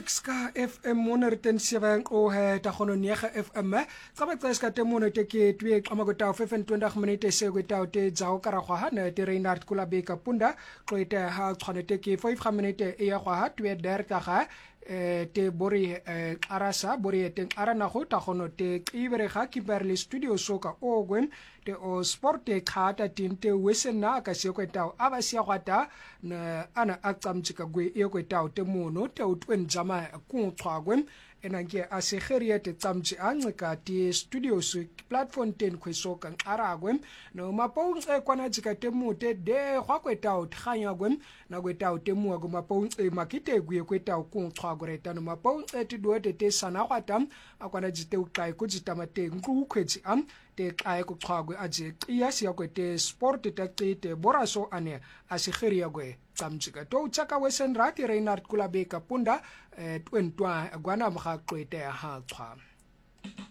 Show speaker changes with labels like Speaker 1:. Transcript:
Speaker 1: 6 ka FM monerten 7 o he ta gono 9 FM ka ba tsa ka temo ne te ke twe xama go ta 25 minute se go ta te tsao ka ra gwa ha ne te Reinhard Kulabe ka punda go ite ha tshwanete ke 5 minute e ya gwa ha twe der ka ga te bori arasa bori te arana go ta gono te ibere ga ki berli studio soka ogwen te o sport te khata tinte wesena ka se ko ta aba sia gwata na ana acamtsika gwe e ko ta te mono te utwen jama ku tswagwen enanke asegerie te tsamtsi ancika ti studio su platform 10 kwesoka aragwen no mapong e kwana tsika te mute de gwa kweta o thanya gwen na kweta o te muwa go mapong e makite gwe kweta o ku tswagoreta no mapong e ti duete te sana kwatam akwana jite ukai ku jitamate nku kwetsi am te kai ku tswagwe aje iya sia kwete sport te te boraso ane asegerie gwe tsamtsika to tsaka wesen rati Reinhard Kulabe ka punda 22 gwana mga kwete ha tswa